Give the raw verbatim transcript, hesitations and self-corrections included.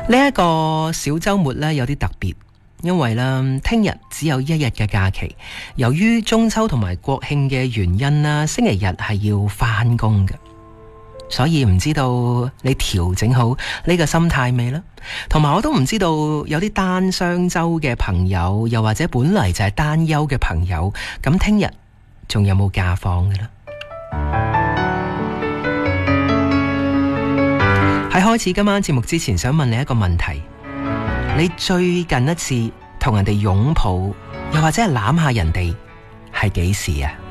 呢一個小週末呢，有啲特別，因為呢聽日只有一日嘅假期。由於中秋同埋國慶嘅原因啦，星期日係要返工嘅，所以唔知道你調整好呢個心態未呢？同埋我都唔知道有啲單雙週嘅朋友，又或者本嚟就係單休嘅朋友，咁聽日仲有冇假放嘅呢？喺開始今晚節目之前，想問你一個問題：你最近一次同人哋擁抱，又或者係攬下人哋，係幾時啊？